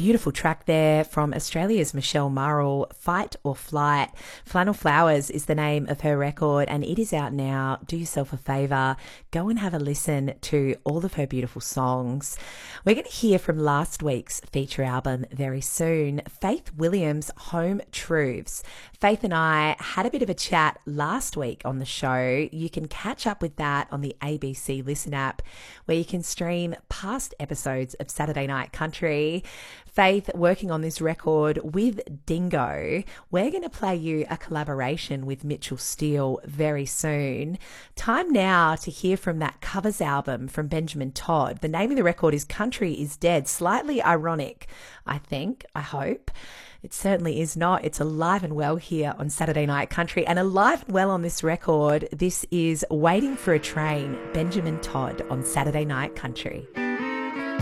beautiful track there from Australia's Michelle Murrell, Fight or Flight. Flannel Flowers is the name of her record and it is out now. Do yourself a favour, go and have a listen to all of her beautiful songs. We're going to hear from last week's feature album very soon, Faith Williams' Home Truths. Faith and I had a bit of a chat last week on the show. You can catch up with that on the ABC Listen app, where you can stream past episodes of Saturday Night Country. Faith working on this record with Dingo. We're going to play you a collaboration with Mitchell Steele very soon. Time now to hear from that covers album from Benjamin Todd. The name of the record is Country is Dead. Slightly ironic, I think, I hope. It certainly is not. It's alive and well here on Saturday Night Country, and alive and well on this record. This is Waiting for a Train, Benjamin Todd on Saturday Night Country.